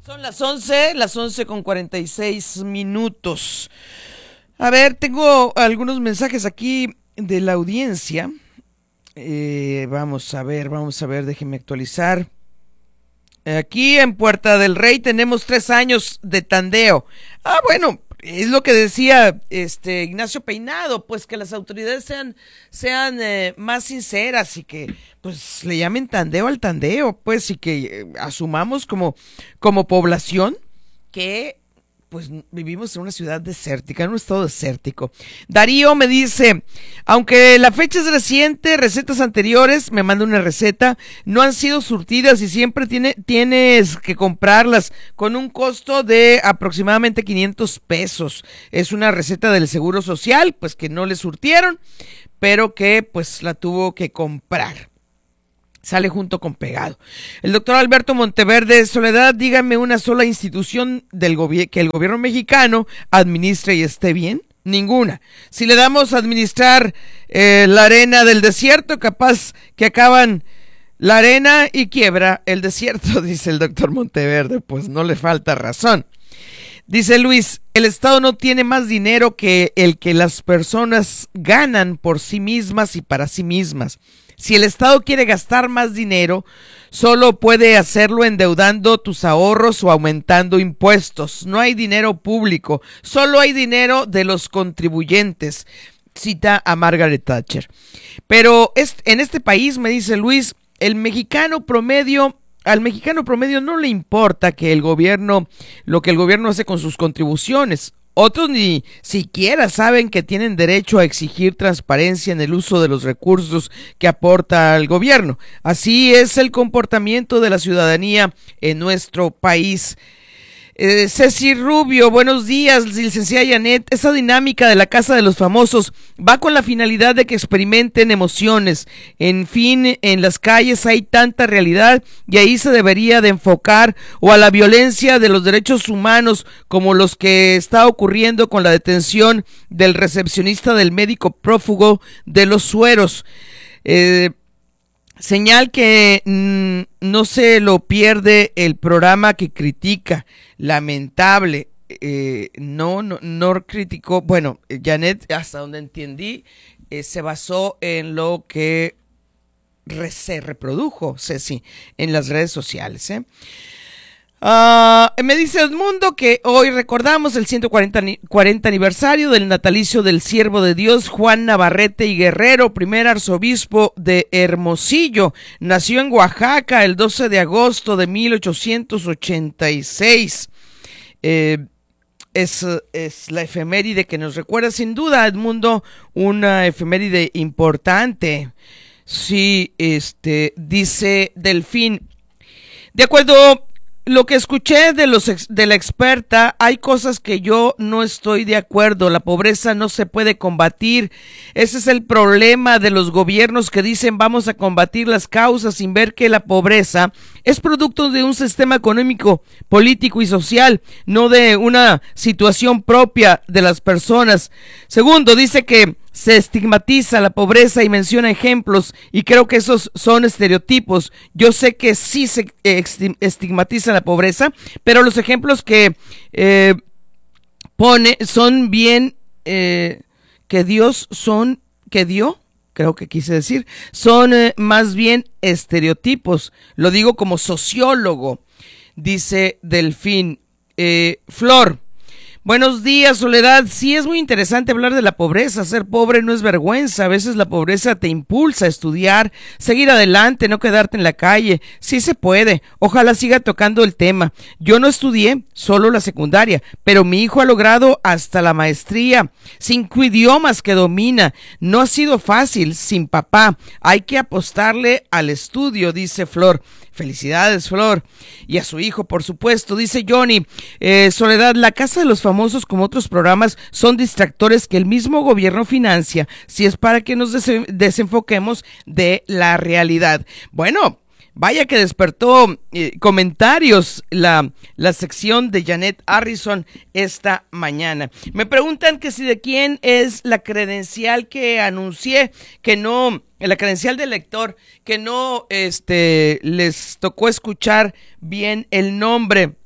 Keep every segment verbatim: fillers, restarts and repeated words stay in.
Son las once, las once con cuarenta y seis minutos. A ver, tengo algunos mensajes aquí de la audiencia. Eh, vamos a ver, vamos a ver, déjenme actualizar. Aquí en Puerta del Rey tenemos tres años de tandeo. Ah, bueno, es lo que decía este Ignacio Peinado, pues que las autoridades sean, sean eh, más sinceras y que pues le llamen tandeo al tandeo, pues, y que eh, asumamos como, como población que pues vivimos en una ciudad desértica, en un estado desértico. Darío me dice, aunque la fecha es reciente, recetas anteriores, me manda una receta, no han sido surtidas y siempre tiene, tienes que comprarlas con un costo de aproximadamente quinientos pesos. Es una receta del Seguro Social, pues que no le surtieron, pero que pues la tuvo que comprar. Sale junto con pegado. El doctor Alberto Monteverde, Soledad, dígame una sola institución del gobi- que el gobierno mexicano administre y esté bien. Ninguna. Si le damos a administrar eh, la arena del desierto, capaz que acaban la arena y quiebra el desierto, dice el doctor Monteverde. Pues no le falta razón. Dice Luis, el Estado no tiene más dinero que el que las personas ganan por sí mismas y para sí mismas. Si el Estado quiere gastar más dinero, solo puede hacerlo endeudando tus ahorros o aumentando impuestos. No hay dinero público, solo hay dinero de los contribuyentes. Cita a Margaret Thatcher. Pero es, en este país, me dice Luis, el mexicano promedio... Al mexicano promedio no le importa que el gobierno, lo que el gobierno hace con sus contribuciones. Otros ni siquiera saben que tienen derecho a exigir transparencia en el uso de los recursos que aporta el gobierno. Así es el comportamiento de la ciudadanía en nuestro país. Eh, Ceci Rubio, buenos días, licenciada Janet. Esa dinámica de la Casa de los Famosos va con la finalidad de que experimenten emociones. En fin, en las calles hay tanta realidad y ahí se debería de enfocar o a la violencia de los derechos humanos, como los que está ocurriendo con la detención del recepcionista del médico prófugo de los sueros. Eh, Señal que mmm, no se lo pierde el programa que critica. Lamentable. Eh, no, no, no criticó. Bueno, Janet, hasta donde entendí, eh, se basó en lo que re, se reprodujo, Ceci, en las redes sociales. ¿eh? Uh, me dice Edmundo que hoy recordamos el ciento cuarenta aniversario del natalicio del siervo de Dios Juan Navarrete y Guerrero, primer arzobispo de Hermosillo. Nació en Oaxaca el doce de agosto de mil ochocientos ochenta y seis. Eh, es, es la efeméride que nos recuerda sin duda, Edmundo, una efeméride importante. Sí, este, dice Delfín, de acuerdo... Lo que escuché de, los ex, de la experta, hay cosas que yo no estoy de acuerdo. La pobreza no se puede combatir. Ese es el problema de los gobiernos que dicen vamos a combatir las causas sin ver que la pobreza es producto de un sistema económico, político y social, no de una situación propia de las personas. Segundo, dice que se estigmatiza la pobreza y menciona ejemplos y creo que esos son estereotipos. Yo sé que sí se estigmatiza la pobreza, pero los ejemplos que eh, pone son bien eh, que Dios son que dio, creo que quise decir, son eh, más bien estereotipos. Lo digo como sociólogo, dice Delfín. Eh, Flor. Buenos días, Soledad. Sí, es muy interesante hablar de la pobreza. Ser pobre no es vergüenza. A veces la pobreza te impulsa a estudiar, seguir adelante, no quedarte en la calle. Sí se puede. Ojalá siga tocando el tema. Yo no estudié, solo la secundaria, pero mi hijo ha logrado hasta la maestría. Cinco idiomas que domina. No ha sido fácil sin papá. Hay que apostarle al estudio, dice Flor. Felicidades, Flor. Y a su hijo, por supuesto, dice Johnny. Eh, Soledad, la Casa de los Famosos, como otros programas, son distractores que el mismo gobierno financia, si es para que nos des- desenfoquemos de la realidad. Bueno, vaya que despertó eh, comentarios la, la sección de Janet Harrison esta mañana. Me preguntan que si de quién es la credencial que anuncié, que no... la credencial del lector, que no este, les tocó escuchar bien el nombre.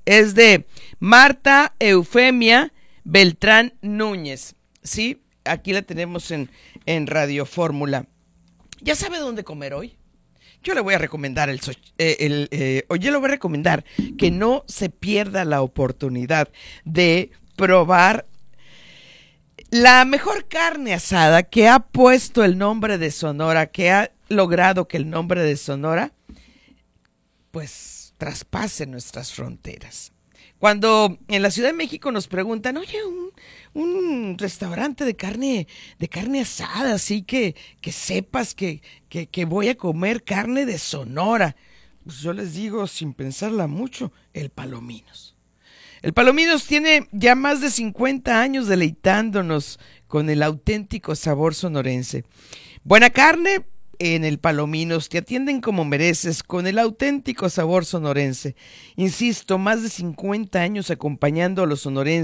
Es de Marta Eufemia Beltrán Núñez. Sí, aquí la tenemos en, en Radio Fórmula. ¿Ya sabe dónde comer hoy? Yo le voy a recomendar el, eh, el eh, o yo le voy a recomendar que no se pierda la oportunidad de probar la mejor carne asada que ha puesto el nombre de Sonora, que ha logrado que el nombre de Sonora pues traspase nuestras fronteras. Cuando en la Ciudad de México nos preguntan, oye, un, un restaurante de carne, de carne asada, así que, que sepas que, que, que voy a comer carne de Sonora, pues yo les digo sin pensarla mucho, el Palominos. El Palominos tiene ya más de cincuenta años deleitándonos con el auténtico sabor sonorense. Buena carne en el Palominos, te atienden como mereces con el auténtico sabor sonorense. Insisto, más de cincuenta años acompañando a los sonorenses